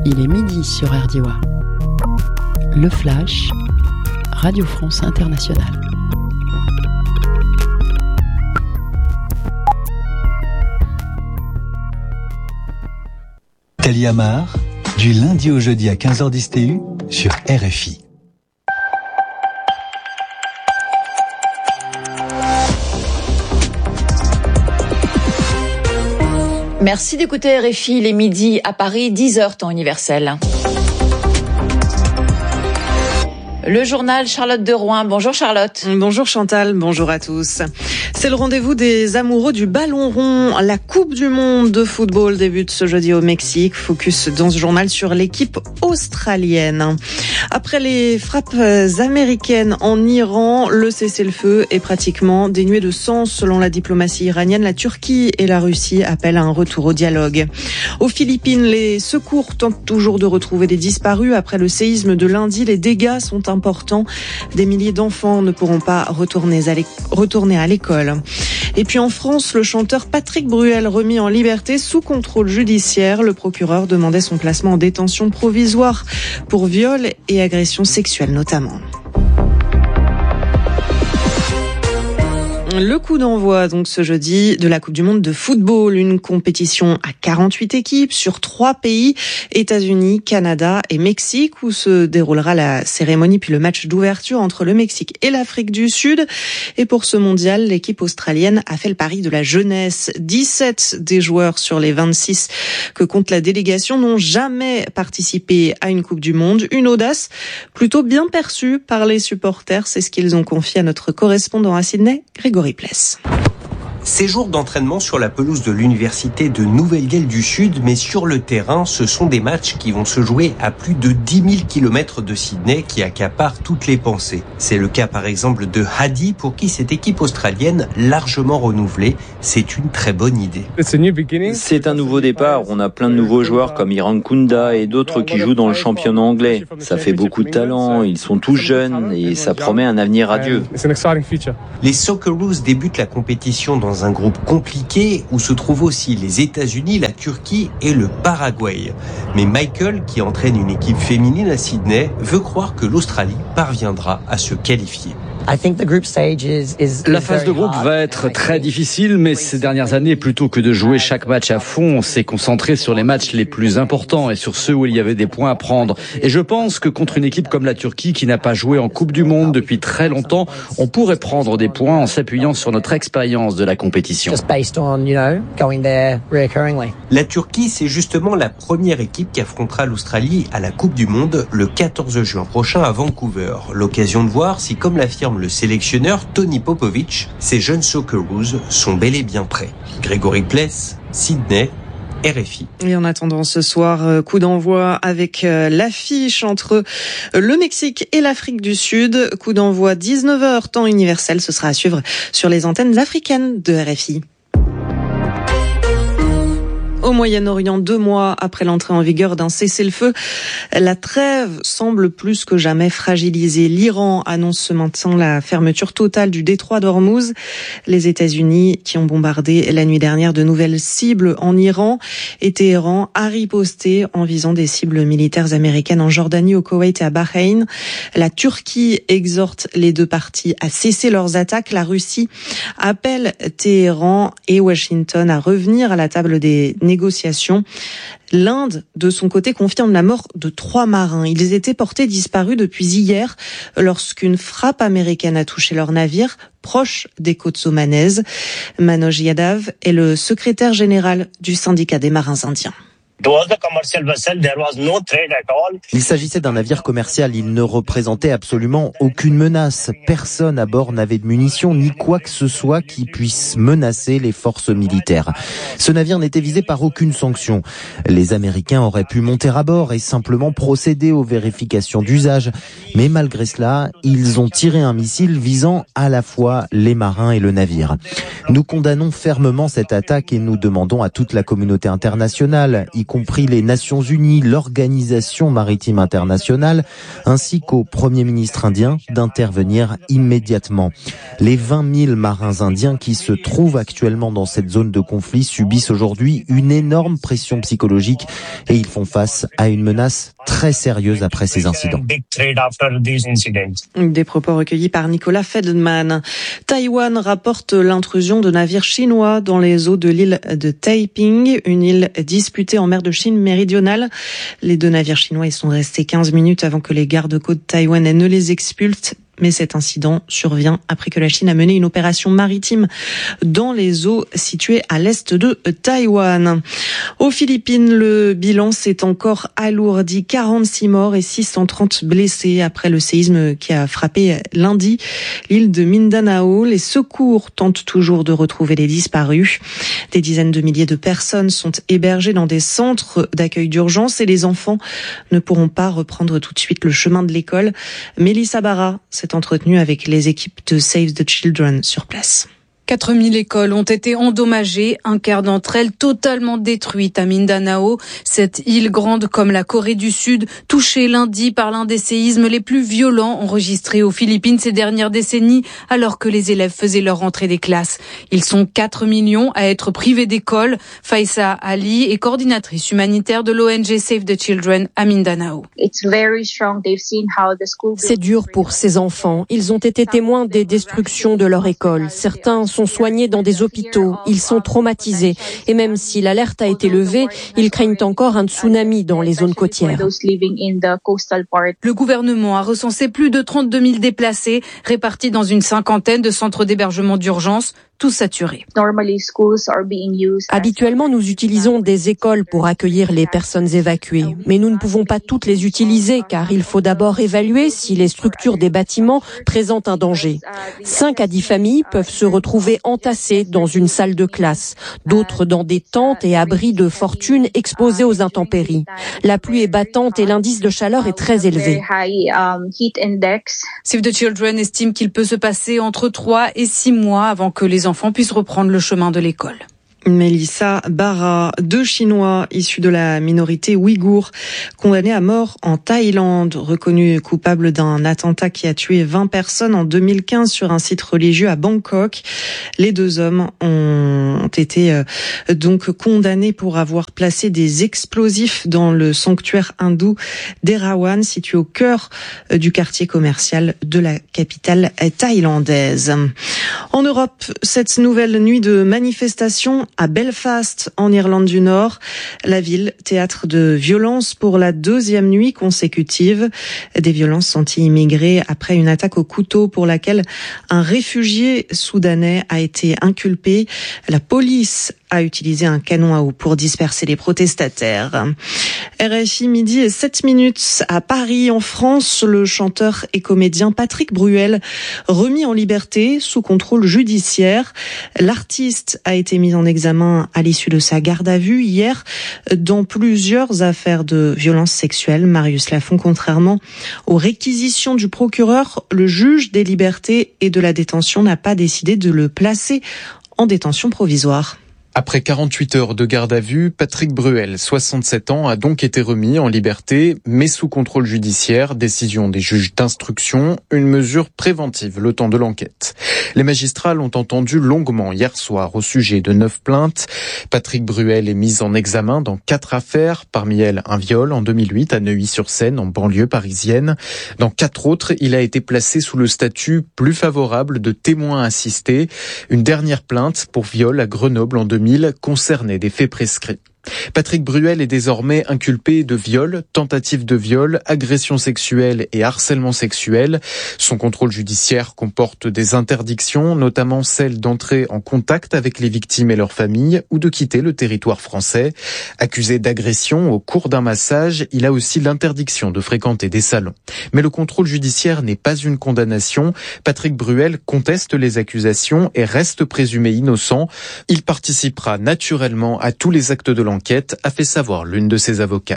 Il est midi sur RDOA. Le Flash, Radio France Internationale. Tali Amar, du lundi au jeudi à 15h10 TU sur RFI. Merci d'écouter RFI, les midis à Paris, 10h temps universel. Le journal Charlotte de Rouen. Bonjour Charlotte. Bonjour Chantal, bonjour à tous. C'est le rendez-vous des amoureux du ballon rond. La Coupe du Monde de football débute ce jeudi au Mexique. Focus dans ce journal sur l'équipe australienne. Après les frappes américaines en Iran, le cessez-le-feu est pratiquement dénué de sens selon la diplomatie iranienne. La Turquie et la Russie appellent à un retour au dialogue. Aux Philippines, les secours tentent toujours de retrouver des disparus. Après le séisme de lundi, les dégâts sont importants. Des milliers d'enfants ne pourront pas retourner à l'école. Et puis en France, le chanteur Patrick Bruel remis en liberté sous contrôle judiciaire. Le procureur demandait son placement en détention provisoire pour viol et agression sexuelle notamment. Le coup d'envoi donc ce jeudi de la Coupe du Monde de football, une compétition à 48 équipes sur 3 pays, États-Unis, Canada et Mexique, où se déroulera la cérémonie puis le match d'ouverture entre le Mexique et l'Afrique du Sud. Et pour ce mondial, l'équipe australienne a fait le pari de la jeunesse. 17 des joueurs sur les 26 que compte la délégation n'ont jamais participé à une Coupe du Monde. Une audace plutôt bien perçue par les supporters, c'est ce qu'ils ont confié à notre correspondant à Sydney, Grégory Pless. Ces jours d'entraînement sur la pelouse de l'université de Nouvelle-Galles du Sud, mais sur le terrain, ce sont des matchs qui vont se jouer à plus de 10 000 km de Sydney qui accaparent toutes les pensées. C'est le cas par exemple de Hadi, pour qui cette équipe australienne, largement renouvelée, c'est une très bonne idée. C'est un nouveau départ, on a plein de nouveaux joueurs comme Iran Kunda et d'autres qui jouent dans le championnat anglais. Ça fait beaucoup de talent, ils sont tous jeunes et ça promet un avenir radieux. Les Socceroos débutent la compétition dans un groupe compliqué où se trouvent aussi les États-Unis, la Turquie et le Paraguay. Mais Michael, qui entraîne une équipe féminine à Sydney, veut croire que l'Australie parviendra à se qualifier. La phase de groupe va être très difficile, mais ces dernières années, plutôt que de jouer chaque match à fond, on s'est concentré sur les matchs les plus importants et sur ceux où il y avait des points à prendre. Et je pense que contre une équipe comme la Turquie, qui n'a pas joué en Coupe du Monde depuis très longtemps, on pourrait prendre des points en s'appuyant sur notre expérience de la compétition. La Turquie, c'est justement la première équipe qui affrontera l'Australie à la Coupe du Monde le 14 juin prochain à Vancouver. L'occasion de voir si, comme l'affirme le sélectionneur Tony Popovic, ces jeunes Socceroos sont bel et bien prêts. Grégory Pless, Sydney, RFI. Et en attendant ce soir, coup d'envoi avec l'affiche entre le Mexique et l'Afrique du Sud. Coup d'envoi 19h, temps universel. Ce sera à suivre sur les antennes africaines de RFI. Au Moyen-Orient, 2 mois après l'entrée en vigueur d'un cessez-le-feu, la trêve semble plus que jamais fragilisée. L'Iran annonce ce matin la fermeture totale du détroit d'Ormuz. Les États-Unis, qui ont bombardé la nuit dernière de nouvelles cibles en Iran, et Téhéran a riposté en visant des cibles militaires américaines en Jordanie, au Koweït et à Bahreïn. La Turquie exhorte les deux parties à cesser leurs attaques. La Russie appelle Téhéran et Washington à revenir à la table des négociations. L'Inde, de son côté, confirme la mort de 3 marins. Ils étaient portés disparus depuis hier lorsqu'une frappe américaine a touché leur navire proche des côtes omanaises. Manoj Yadav est le secrétaire général du syndicat des marins indiens. Il s'agissait d'un navire commercial, il ne représentait absolument aucune menace. Personne à bord n'avait de munitions ni quoi que ce soit qui puisse menacer les forces militaires. Ce navire n'était visé par aucune sanction. Les Américains auraient pu monter à bord et simplement procéder aux vérifications d'usage. Mais malgré cela, ils ont tiré un missile visant à la fois les marins et le navire. Nous condamnons fermement cette attaque et nous demandons à toute la communauté internationale, y y compris les Nations Unies, l'Organisation maritime internationale, ainsi qu'au Premier ministre indien d'intervenir immédiatement. Les 20 000 marins indiens qui se trouvent actuellement dans cette zone de conflit subissent aujourd'hui une énorme pression psychologique et ils font face à une menace très sérieuse après ces incidents. Des propos recueillis par Nicolas Feldman. Taïwan rapporte l'intrusion de navires chinois dans les eaux de l'île de Taiping, une île disputée en mer de Chine méridionale. Les 2 navires chinois y sont restés 15 minutes avant que les gardes-côtes taïwanais ne les expulsent. Mais cet incident survient après que la Chine a mené une opération maritime dans les eaux situées à l'est de Taïwan. Aux Philippines, le bilan s'est encore alourdi. 46 morts et 630 blessés après le séisme qui a frappé lundi l'île de Mindanao. Les secours tentent toujours de retrouver les disparus. Des dizaines de milliers de personnes sont hébergées dans des centres d'accueil d'urgence et les enfants ne pourront pas reprendre tout de suite le chemin de l'école. Mélissa Barra s'est entretenue avec les équipes de Save the Children sur place. 4000 écoles ont été endommagées, un quart d'entre elles totalement détruites à Mindanao. Cette île grande comme la Corée du Sud, touchée lundi par l'un des séismes les plus violents enregistrés aux Philippines ces dernières décennies, alors que les élèves faisaient leur rentrée des classes. Ils sont 4 millions à être privés d'école. Faïsa Ali est coordinatrice humanitaire de l'ONG Save the Children à Mindanao. C'est dur pour ces enfants. Ils ont été témoins des destructions de leur école. Certains sont soignés dans des hôpitaux, ils sont traumatisés. Et même si l'alerte a été levée, ils craignent encore un tsunami dans les zones côtières. Le gouvernement a recensé plus de 32 000 déplacés, répartis dans une 50aine de centres d'hébergement d'urgence, tous saturés. Habituellement, nous utilisons des écoles pour accueillir les personnes évacuées. Mais nous ne pouvons pas toutes les utiliser car il faut d'abord évaluer si les structures des bâtiments présentent un danger. 5 à 10 familles peuvent se retrouver entassées dans une salle de classe, d'autres dans des tentes et abris de fortune exposés aux intempéries. La pluie est battante et l'indice de chaleur est très élevé. Save the Children estime qu'il peut se passer entre 3 et 6 mois avant que les enfants puissent reprendre le chemin de l'école. Mélissa Barra, 2 Chinois issus de la minorité ouïghour, condamnés à mort en Thaïlande, reconnus coupables d'un attentat qui a tué 20 personnes en 2015 sur un site religieux à Bangkok. Les 2 hommes ont été donc condamnés pour avoir placé des explosifs dans le sanctuaire hindou d'Erawan, situé au cœur du quartier commercial de la capitale thaïlandaise. En Europe, cette nouvelle nuit de manifestation à Belfast, en Irlande du Nord, la ville, théâtre de violences pour la 2e nuit consécutive. Des violences anti-immigrés après une attaque au couteau pour laquelle un réfugié soudanais a été inculpé. La police a utilisé un canon à eau pour disperser les protestataires. RFI midi et 7 minutes à Paris, en France, le chanteur et comédien Patrick Bruel remis en liberté sous contrôle judiciaire. L'artiste a été mis en examen à l'issue de sa garde à vue hier dans plusieurs affaires de violences sexuelles. Marius Lafont, contrairement aux réquisitions du procureur, le juge des libertés et de la détention n'a pas décidé de le placer en détention provisoire. Après 48 heures de garde à vue, Patrick Bruel, 67 ans, a donc été remis en liberté, mais sous contrôle judiciaire, décision des juges d'instruction, une mesure préventive le temps de l'enquête. Les magistrats l'ont entendu longuement hier soir au sujet de 9 plaintes. Patrick Bruel est mis en examen dans 4 affaires, parmi elles un viol en 2008 à Neuilly-sur-Seine, en banlieue parisienne. Dans 4 autres, il a été placé sous le statut plus favorable de témoin assisté. Une dernière plainte pour viol à Grenoble en 2000 concernait des faits prescrits. Patrick Bruel est désormais inculpé de viol, tentative de viol, agression sexuelle et harcèlement sexuel. Son contrôle judiciaire comporte des interdictions, notamment celle d'entrer en contact avec les victimes et leurs familles ou de quitter le territoire français. Accusé d'agression au cours d'un massage, il a aussi l'interdiction de fréquenter des salons. Mais le contrôle judiciaire n'est pas une condamnation. Patrick Bruel conteste les accusations et reste présumé innocent. Il participera naturellement à tous les actes de l'enquête, a fait savoir l'une de ses avocates.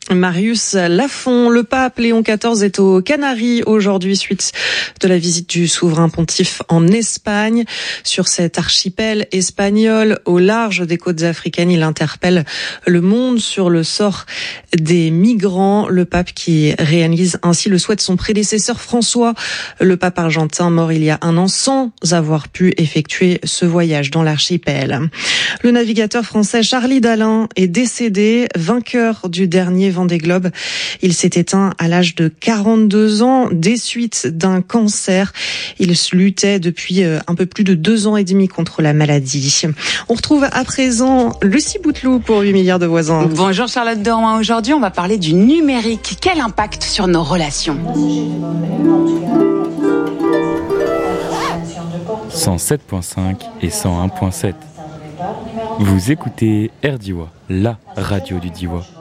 Marius Lafont, le pape Léon XIV est aux Canaries aujourd'hui suite de la visite du souverain pontife en Espagne. Sur cet archipel espagnol au large des côtes africaines, il interpelle le monde sur le sort des migrants. Le pape qui réalise ainsi le souhait de son prédécesseur François, le pape argentin mort il y a un an sans avoir pu effectuer ce voyage dans l'archipel. Le navigateur français Charlie Dalin est décédé, vainqueur du dernier Vendée Globe. Il s'est éteint à l'âge de 42 ans des suites d'un cancer. Il luttait depuis un peu plus de 2 ans et demi contre la maladie. On retrouve à présent Lucie Bouteloup pour 8 milliards de voisins. Bonjour Charlotte Dormois. Aujourd'hui, on va parler du numérique. Quel impact sur nos relations ? 107.5 et 101.7. Vous écoutez RDiwa, la radio du Diwa.